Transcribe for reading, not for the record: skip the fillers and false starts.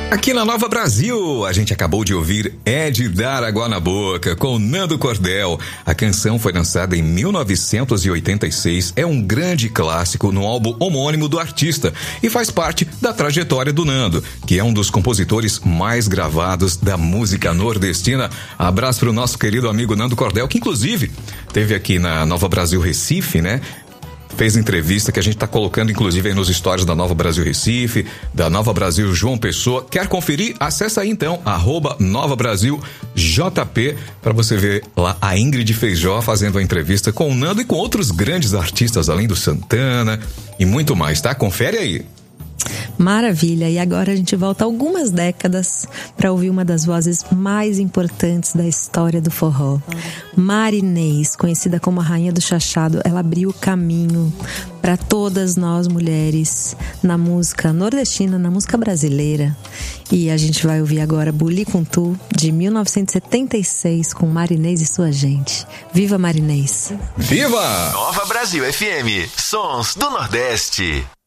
Aqui na Nova Brasil, a gente acabou de ouvir É de Dar Água na Boca, com Nando Cordel. A canção foi lançada em 1986, é um grande clássico no álbum homônimo do artista e faz parte da trajetória do Nando, que é um dos compositores mais gravados da música nordestina. Abraço pro nosso querido amigo Nando Cordel, que inclusive teve aqui na Nova Brasil Recife, né? Fez entrevista que a gente está colocando inclusive aí nos stories da Nova Brasil Recife, da Nova Brasil João Pessoa. Quer conferir? Acessa aí então @NovaBrasilJP para você ver lá a Ingrid Feijó fazendo a entrevista com o Nando e com outros grandes artistas além do Santana e muito mais, tá? Confere aí. Maravilha, e agora a gente volta algumas décadas para ouvir uma das vozes mais importantes da história do forró. Marinês, conhecida como a Rainha do Chachado, ela abriu o caminho para todas nós mulheres na música nordestina, na música brasileira. E a gente vai ouvir agora Buli com Tu, de 1976, com Marinês e sua gente. Viva Marinês! Viva! Nova Brasil FM, Sons do Nordeste.